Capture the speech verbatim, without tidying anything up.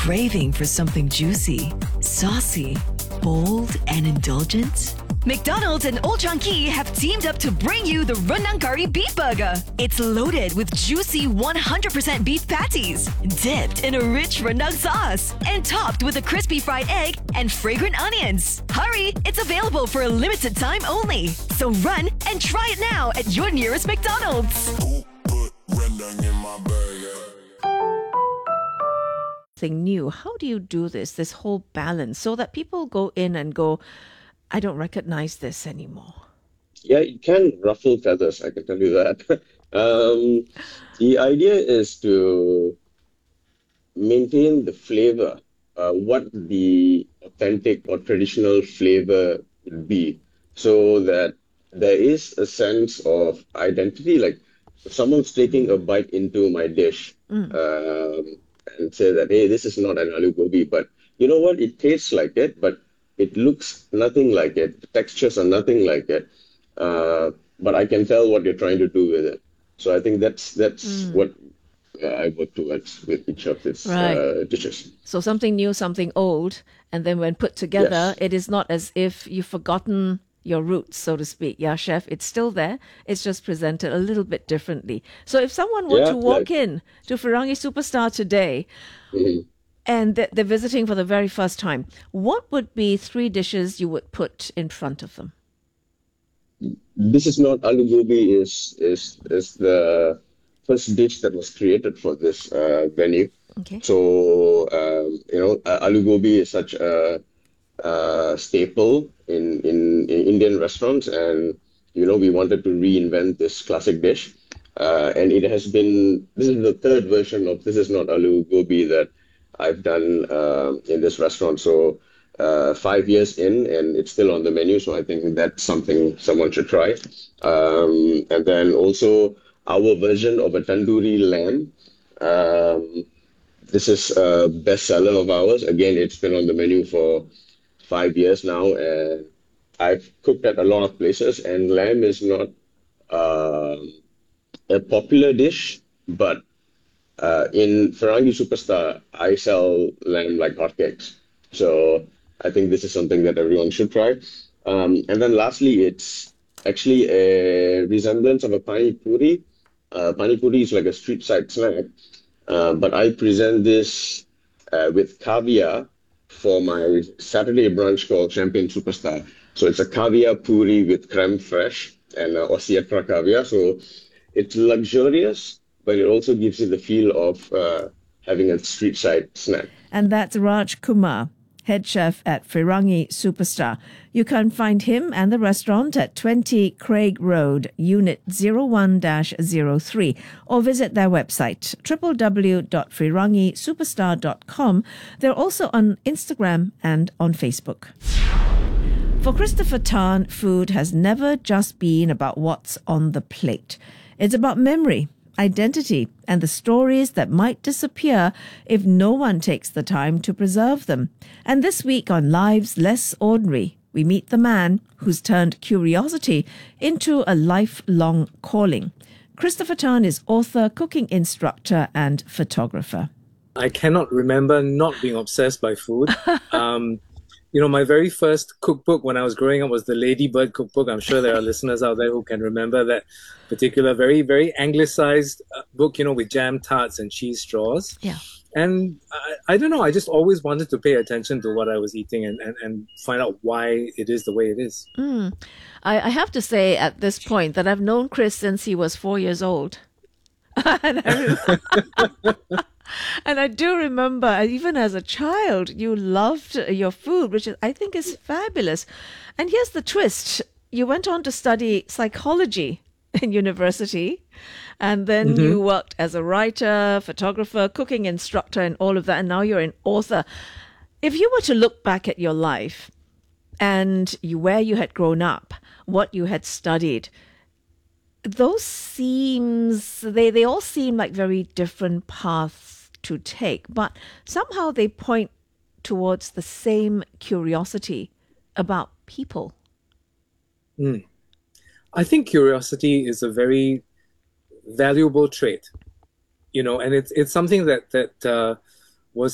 Craving for something juicy, saucy, bold, and indulgent? McDonald's and Old Chang Kee have teamed up to bring you the Rendang Curry Beef Burger. It's loaded with juicy one hundred percent beef patties, dipped in a rich rendang sauce, and topped with a crispy fried egg and fragrant onions. Hurry, it's available for a limited time only. So run and try it now at your nearest McDonald's. Who put rendang in my burger? Thing new. How do you do this, this whole balance, so that people go in and go, I don't recognize this anymore? Yeah, it can ruffle feathers, I can tell you that. um, the idea is to maintain the flavor, uh, what the authentic or traditional flavor would be, so that there is a sense of identity. Like if someone's taking a bite into my dish Mm. um, and say that, hey, this is not an aloo gobi, but you know what? It tastes like it, but it looks nothing like it. The textures are nothing like it. Uh, but I can tell what you're trying to do with it. So I think that's that's Mm. what uh, I work towards with each of these Right. uh, dishes. So something new, something old, and then when put together, Yes. it is not as if you've forgotten your roots, so to speak. Yeah, chef, it's still there. It's just presented a little bit differently. So if someone were Yeah, to walk like- in to Firangi Superstar today, Mhm. and th- they're visiting for the very first time, what would be three dishes you would put in front of them? This is not aloo gobi. Is is is the first dish that was created for this uh, venue. Okay. So um, you know, uh, aloo gobi is such a, a staple in, in in Indian restaurants, and you know we wanted to reinvent this classic dish, uh, and it has been. This is the third version of This Is Not Aloo Gobi that I've done um in this restaurant. So uh, five years in, and it's still on the menu. So I think that's something someone should try. Um, and then also our version of a tandoori lamb. Um, this is a bestseller of ours. Again, it's been on the menu for five years now, and I've cooked at a lot of places. And lamb is not um a popular dish, but uh, in Firangi Superstar, I sell lamb like hotcakes. So I think this is something that everyone should try. Um, and then lastly, it's actually a resemblance of a pani puri. Uh, pani puri is like a street side snack, uh, but I present this uh, with caviar for my Saturday brunch called Champagne Superstar. So it's a caviar puri with creme fraiche and uh, Ossiatra caviar. So it's luxurious, but it also gives you the feel of uh, having a street side snack. And that's Raj Kumar, head chef at Firangi Superstar. You can find him and the restaurant at twenty Craig Road, Unit zero one dash zero three, or visit their website, w w w dot firangi superstar dot com. They're also on Instagram and on Facebook. For Christopher Tan, food has never just been about what's on the plate. It's about memory, identity, and the stories that might disappear if no one takes the time to preserve them. And this week on Lives Less Ordinary, we meet the man who's turned curiosity into a lifelong calling. Christopher Tan is author, cooking instructor, and photographer. I cannot remember not being obsessed by food. Um, you know, my very first cookbook when I was growing up was the Ladybird cookbook. I'm sure there are listeners out there who can remember that particular very, very anglicized uh, book, you know, with jam tarts and cheese straws. Yeah. And I, I don't know, I just always wanted to pay attention to what I was eating and, and, and find out why it is the way it is. Mm. I, I have to say at this point that I've known Chris since he was four years old. and, I rem- and I do remember, even as a child, you loved your food, which is, I think is fabulous. And here's the twist. You went on to study psychology in university, and then Mm-hmm. you worked as a writer, photographer, cooking instructor, and all of that, and now you're an author. If you were to look back at your life and you, where you had grown up, what you had studied, those seems, they, they all seem like very different paths to take, but somehow they point towards the same curiosity about people. Mm. I think curiosity is a very valuable trait, you know, and it's it's something that that uh,